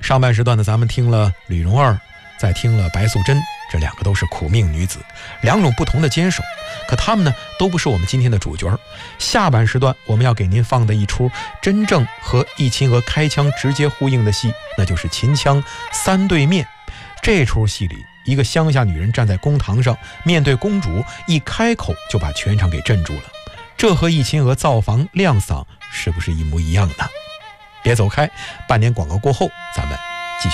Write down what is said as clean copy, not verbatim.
上半时段呢，咱们听了吕蓉儿，再听了白素贞，这两个都是苦命女子，两种不同的坚守，可她们呢都不是我们今天的主角。下半时段我们要给您放的一出真正和义亲娥开腔直接呼应的戏，那就是秦腔三对面。这出戏里，一个乡下女人站在公堂上，面对公主，一开口就把全场给镇住了。这和义亲娥造房亮嗓是不是一模一样呢？别走开，半年广告过后咱们